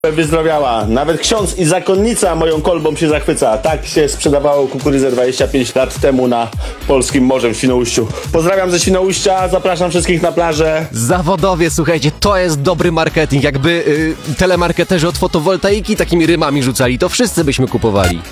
wyzdrowiała. Nawet ksiądz i zakonnica moją kolbą się zachwyca. Tak się sprzedawało kukurydzę 25 lat temu na polskim morzu w Świnoujściu. Pozdrawiam ze Świnoujścia, zapraszam wszystkich na plażę. Zawodowie, słuchajcie, to jest dobry marketing. Jakby telemarketerzy od fotowoltaiki takimi rymami rzucali, to wszyscy byśmy kupowali.